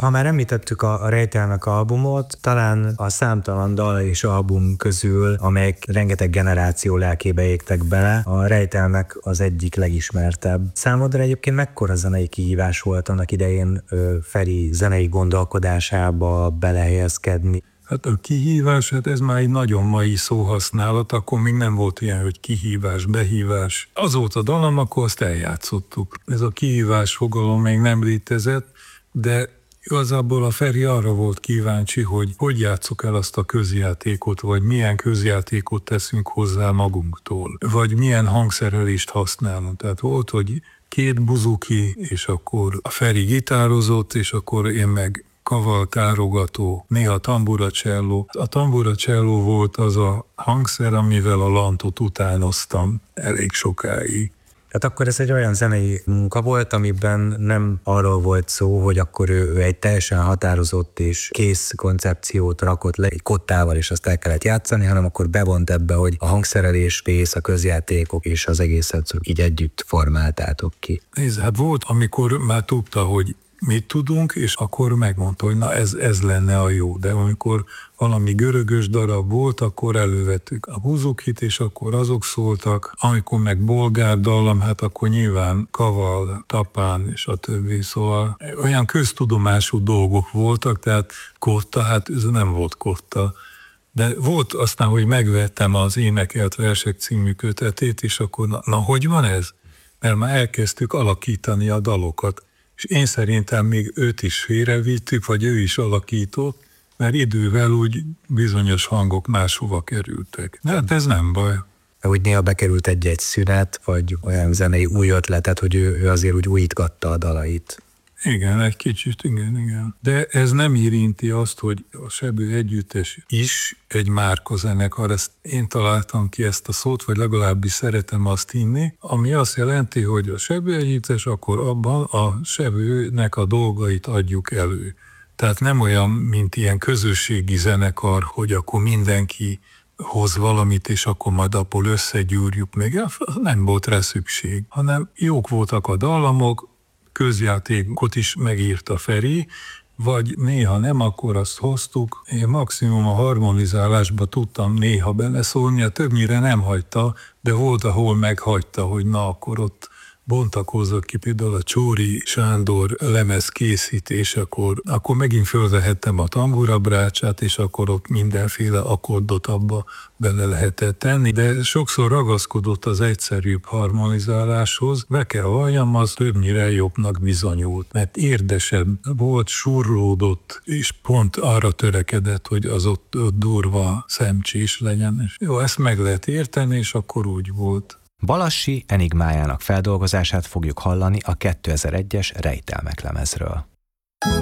Ha már említettük a Rejtelmek albumot, talán a számtalan dal és album közül, amelyek rengeteg generáció lelkébe égtek bele, a Rejtelmek az egyik legismertebb. Számodra egyébként mekkora zenei kihívás volt annak idején Feri zenei gondolkodásába belehelyezkedni? Hát a kihívás, hát ez már egy nagyon mai szóhasználat, akkor még nem volt ilyen, hogy kihívás, behívás. Azóta dallam, akkor azt eljátszottuk. Ez a kihívás fogalom még nem létezett, de igazából a Feri arra volt kíváncsi, hogy játsszuk el azt a közjátékot, vagy milyen közjátékot teszünk hozzá magunktól, vagy milyen hangszerelést használunk. Tehát volt, hogy 2 buzuki, és akkor a Feri gitározott, és akkor én meg kavaltárogató, néha tamburacelló. A tamburacelló volt az a hangszer, amivel a lantot utánoztam elég sokáig. Tehát akkor ez egy olyan zenei munka volt, amiben nem arról volt szó, hogy akkor ő egy teljesen határozott és kész koncepciót rakott le egy kottával, és azt el kellett játszani, hanem akkor bevont ebbe, hogy a hangszerelés, pénz, a közjátékok és az egészet így együtt formáltátok ki. Hát volt, amikor már tudta, hogy mit tudunk, és akkor megmondta, hogy na ez lenne a jó. De amikor valami görögös darab volt, akkor elővettük a buzukit, és akkor azok szóltak. Amikor meg bolgár dallam, hát akkor nyilván kaval, tapán, és a többi. Szóval olyan köztudomású dolgok voltak, tehát kotta, hát ez nem volt kotta. De volt aztán, hogy megvettem az Énekelt versek című kötetét, és akkor na hogy van ez? Mert már elkezdtük alakítani a dalokat. És én szerintem még őt is félrevittük, vagy ő is alakított, mert idővel úgy bizonyos hangok máshova kerültek. De hát ez nem baj. Úgy néha bekerült egy szünet, vagy olyan zenei új ötletet, hogy ő azért úgy újítgatta a dalait. Igen, egy kicsit, igen. De ez nem érinti azt, hogy a Sebő Együttes is egy márkazenekar. Ezt én találtam ki ezt a szót, vagy legalábbis szeretem azt hinni, ami azt jelenti, hogy a Sebő Együttes, akkor abban a Sebőnek a dolgait adjuk elő. Tehát nem olyan, mint ilyen közösségi zenekar, hogy akkor mindenki hoz valamit, és akkor majd abból összegyűrjük meg. Nem volt rá szükség, hanem jók voltak a dallamok, közjátékot is megírta Feri, vagy néha nem, akkor azt hoztuk. Én maximum a harmonizálásba tudtam néha beleszólni, többnyire nem hagyta, de volt, ahol meghagyta, hogy na akkor ott bontakozzak ki, például a Csóri Sándor lemez készítés, akkor megint fölvehettem a tamburabrácsát, és akkor ott mindenféle akkordot abba bele lehetett tenni, de sokszor ragaszkodott az egyszerűbb harmonizáláshoz. Be kell valljam, az többnyire jobbnak bizonyult, mert érdesebb volt, surlódott, és pont arra törekedett, hogy az ott durva szemcsés legyen. És jó, ezt meg lehet érteni, és akkor úgy volt. Balassi enigmájának feldolgozását fogjuk hallani a 2001-es Rejtelmek lemezről.